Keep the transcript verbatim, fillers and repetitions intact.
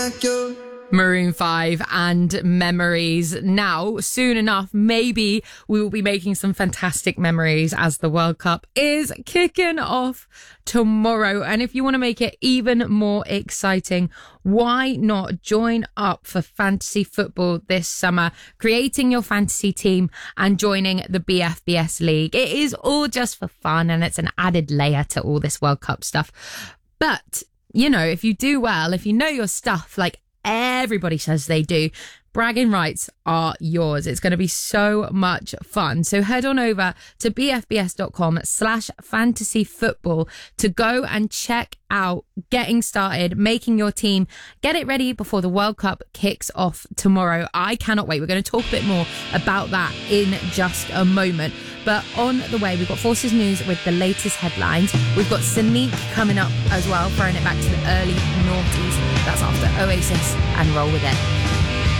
Maroon five and Memories. Now, soon enough, maybe we will be making some fantastic memories as the World Cup is kicking off tomorrow. And if you want to make it even more exciting, why not join up for fantasy football this summer, creating your fantasy team and joining the B F B S League? It is all just for fun and it's an added layer to all this World Cup stuff. But, you know, if you do well, if you know your stuff, like everybody says they do, bragging rights are yours. It's going to be so much fun. So head on over to bfbs.com slash fantasy football to go and check out getting started, making your team, get it ready before the World Cup kicks off tomorrow. I cannot wait. We're going to talk a bit more about that in just a moment. But on the way, we've got Forces News with the latest headlines. We've got Sonique coming up as well, throwing it back to the early noughties. That's after Oasis and Roll With It.